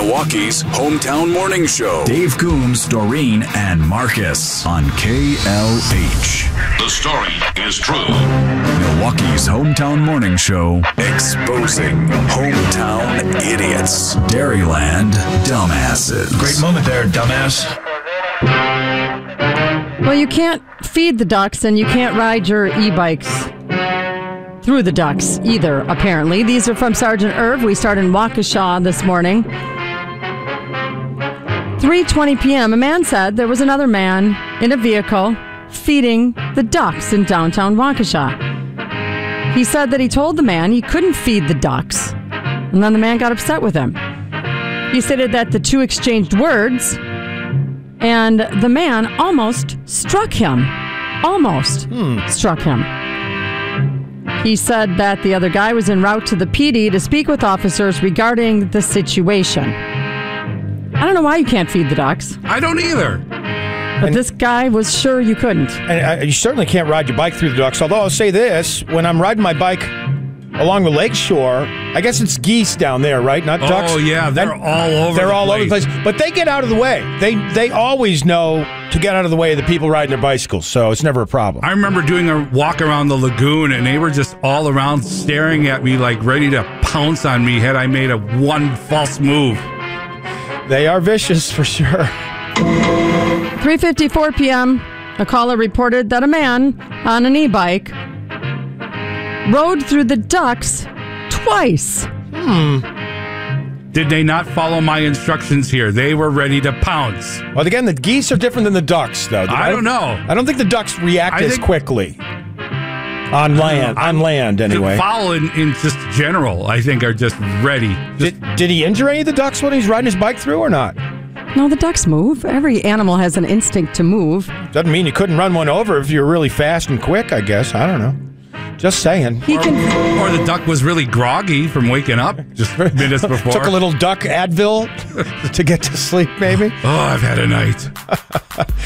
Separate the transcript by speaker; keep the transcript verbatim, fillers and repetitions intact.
Speaker 1: Milwaukee's hometown morning show. Dave Coombs, Doreen, and Marcus on K L H.
Speaker 2: The story is true.
Speaker 1: Milwaukee's hometown morning show, exposing hometown idiots. Dairyland dumbasses.
Speaker 3: Great moment there, dumbass.
Speaker 4: Well, you can't feed the ducks and you can't ride your e-bikes through the ducks either, apparently. These are from Sergeant Irv. We start in Waukesha this morning. three twenty p.m., a man said there was another man in a vehicle feeding the ducks in downtown Waukesha. He said that he told the man he couldn't feed the ducks, and then the man got upset with him. He stated that the two exchanged words, and the man almost struck him. Almost hmm. struck him. He said that the other guy was en route to the P D to speak with officers regarding the situation. I don't know why you can't feed the ducks.
Speaker 5: I don't either.
Speaker 4: But and, this guy was sure you couldn't.
Speaker 3: And uh, you certainly can't ride your bike through the ducks. Although I'll say this, when I'm riding my bike along the lakeshore, I guess it's geese down there, right? Not ducks.
Speaker 5: Oh, yeah. They're that, all over
Speaker 3: They're
Speaker 5: the
Speaker 3: all
Speaker 5: place.
Speaker 3: over the place. But they get out of the way. They they always know to get out of the way of the people riding their bicycles, so it's never a problem.
Speaker 5: I remember doing a walk around the lagoon, and they were just all around staring at me like ready to pounce on me had I made a one false move.
Speaker 3: They are vicious for sure.
Speaker 4: three fifty-four p.m., a caller reported that a man on an e-bike rode through the ducks twice.
Speaker 3: Hmm.
Speaker 5: Did they not follow my instructions here? They were ready to pounce.
Speaker 3: Well, again, the geese are different than the ducks, though.
Speaker 5: I, I don't know.
Speaker 3: I don't think the ducks react
Speaker 5: I
Speaker 3: as
Speaker 5: think,
Speaker 3: quickly. On land, on land, anyway.
Speaker 5: The fowl in, in just general, I think, are just ready. Just,
Speaker 3: did, did he injure any of the ducks when he's riding his bike through or not?
Speaker 4: No, the ducks move. Every animal has an instinct to move.
Speaker 3: Doesn't mean you couldn't run one over if you're really fast and quick, I guess. I don't know. Just saying.
Speaker 5: He or, can, or the duck was really groggy from waking up just minutes before.
Speaker 3: Took a little duck Advil to get to sleep, maybe.
Speaker 5: Oh, I've had a night.